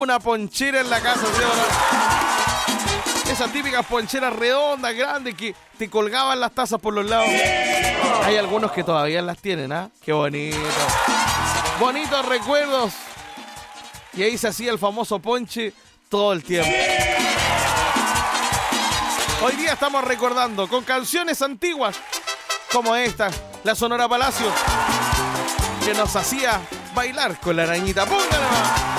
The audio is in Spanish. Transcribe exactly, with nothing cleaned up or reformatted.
una ponchera en la casa, ¿sí o no? Esas típicas poncheras redondas, grandes, que te colgaban las tazas por los lados. Hay algunos que todavía las tienen, ¿ah? Qué bonito. Bonitos recuerdos. Y ahí se hacía el famoso ponche todo el tiempo. Hoy día estamos recordando con canciones antiguas como esta, la Sonora Palacio, que nos hacía bailar con la arañita. ¡Póngala!